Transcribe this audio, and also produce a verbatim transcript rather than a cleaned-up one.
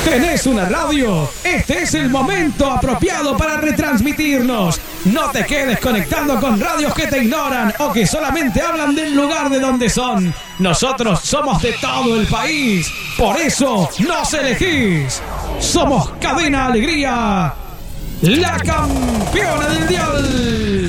¿Tenés una radio? Este es el momento apropiado para retransmitirnos. No te quedes conectando con radios que te ignoran o que solamente hablan del lugar de donde son. Nosotros somos de todo el país. Por eso nos elegís. Somos Cadena Alegría, la campeona del dial.